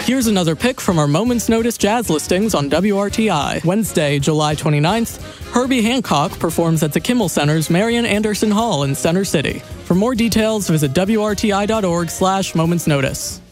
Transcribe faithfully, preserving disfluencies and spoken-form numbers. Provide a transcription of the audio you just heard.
Here's another pick from our Moments Notice jazz listings on W R T I. Wednesday, July twenty-ninth, Herbie Hancock performs at the Kimmel Center's Marian Anderson Hall in Center City. For more details, visit W R T I dot org slash Moments Notice.